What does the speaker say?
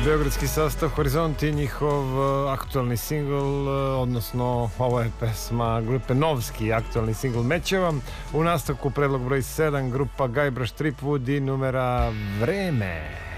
Beogradski sastav Horizonti, njihov aktualni singl, odnosno ovo je pesma grupe Novski, aktualni singl Mećeva. U nastavku predlog broj 7, grupa Guybrush Threepwood i numera Vreme.